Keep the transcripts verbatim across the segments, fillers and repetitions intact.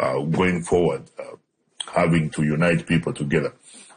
uh, going forward, uh, having to unite people together.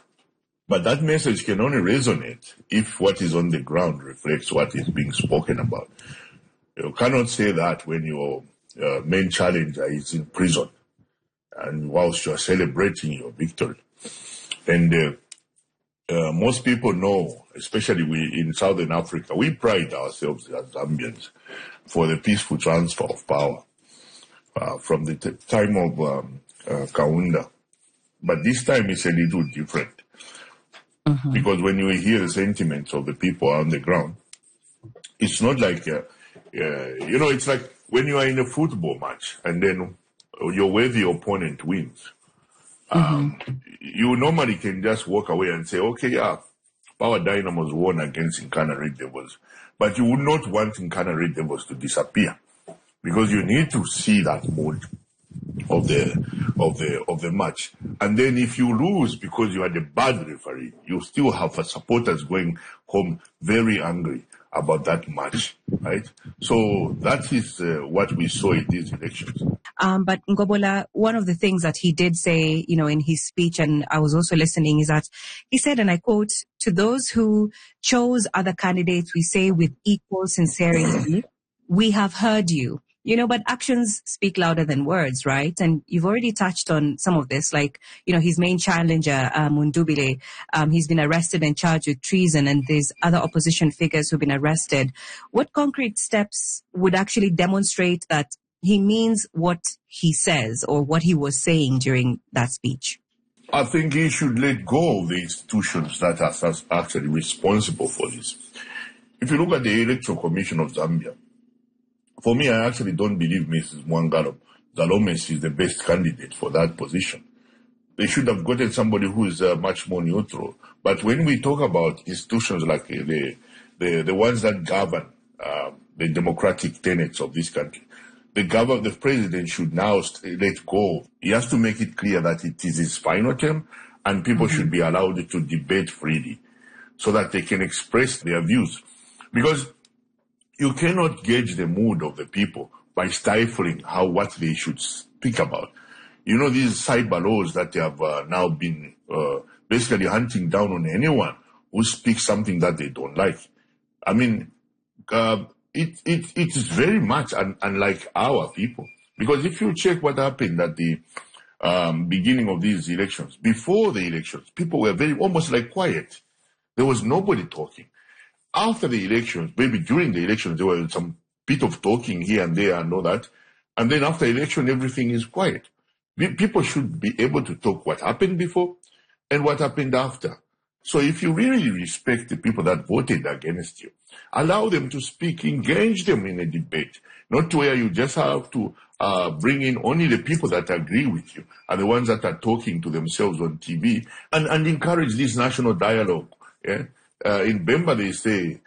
But that message can only resonate if what is on the ground reflects what is being spoken about. You cannot say that when your uh, main challenger is in prison and whilst you are celebrating your victory. And uh, uh, most people know, especially we in Southern Africa, we pride ourselves as Zambians for the peaceful transfer of power uh, from the t- time of um, uh, Kaunda. But this time it's a little different. Mm-hmm. Because when you hear the sentiments of the people on the ground, it's not like, uh, uh, you know, it's like when you are in a football match and then your worthy opponent wins. Um, mm-hmm. You normally can just walk away and say, okay, yeah, Power Dynamos won against Nkana Red Devils. But you would not want Nkana Red Devils to disappear because you need to see that mood of the of the of the match. And then if you lose because you had a bad referee, you still have supporters going home very angry about that match, right? So that is uh, what we saw in these elections. Um, but Ngobola, one of the things that he did say, you know, in his speech, and I was also listening, is that he said, and I quote, "To those who chose other candidates, we say with equal sincerity, we have heard you." You know, but actions speak louder than words, right? And you've already touched on some of this, like, you know, his main challenger, uh, Mundubile, um, he's been arrested and charged with treason, and there's other opposition figures who've been arrested. What concrete steps would actually demonstrate that he means what he says or what he was saying during that speech? I think he should let go of the institutions that are actually responsible for this. If you look at the Electoral Commission of Zambia, for me, I actually don't believe Missus Mwangalo Zalomes is the best candidate for that position. They should have gotten somebody who is uh, much more neutral. But when we talk about institutions like uh, the, the the ones that govern uh, the democratic tenets of this country, the government, the president should now let go. He has to make it clear that it is his final term, and people mm-hmm. should be allowed to debate freely, so that they can express their views, because you cannot gauge the mood of the people by stifling how what they should speak about. You know, these cyber laws that have uh, now been uh, basically hunting down on anyone who speaks something that they don't like. I mean, uh, it, it, it is very much un- unlike our people. Because if you check what happened at the um, beginning of these elections, before the elections, people were very, almost like quiet. There was nobody talking. After the elections, maybe during the elections, there was some bit of talking here and there and all that. And then after election, everything is quiet. People should be able to talk what happened before and what happened after. So if you really respect the people that voted against you, allow them to speak, engage them in a debate, not to where you just have to uh, bring in only the people that agree with you and the ones that are talking to themselves on T V, and, and encourage this national dialogue. Yeah? Uh, in Bemba, they say,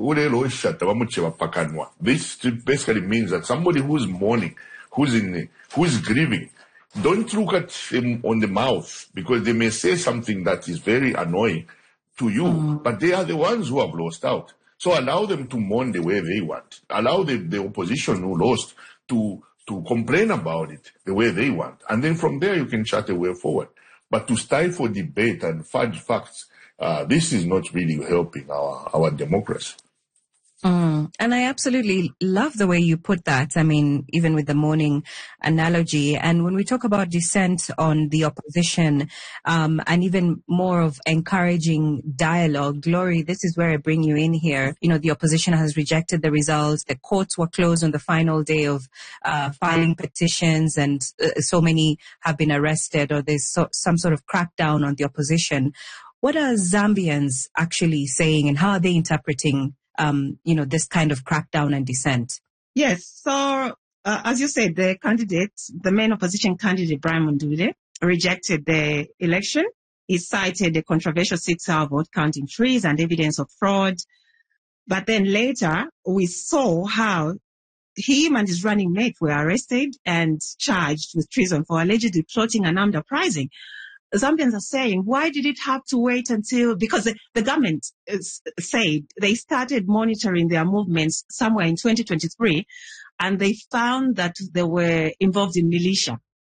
this basically means that somebody who's mourning, who's in, who's grieving, don't look at them on the mouth, because they may say something that is very annoying to you, mm. but they are the ones who have lost out. So allow them to mourn the way they want. Allow the, the opposition who lost to, to complain about it the way they want. And then from there you can chart a way forward. But to stifle debate and fudge facts, Uh, this is not really helping our, our democracy. Mm. And I absolutely love the way you put that. I mean, even with the morning analogy. And when we talk about dissent on the opposition, um, and even more of encouraging dialogue, Glory, this is where I bring you in here. You know, the opposition has rejected the results. The courts were closed on the final day of uh, filing petitions, and uh, so many have been arrested, or there's so, some sort of crackdown on the opposition. What are Zambians actually saying, and how are they interpreting, um, you know, this kind of crackdown and dissent? Yes. So, uh, as you said, the candidate, the main opposition candidate, Brian Mundubile, rejected the election. He cited the controversial six-hour vote counting trees and evidence of fraud. But then later, we saw how him and his running mate were arrested and charged with treason for allegedly plotting an armed uprising. Zambians are saying, why did it have to wait until, because the, the government is, said they started monitoring their movements somewhere in twenty twenty-three, and they found that they were involved in militia.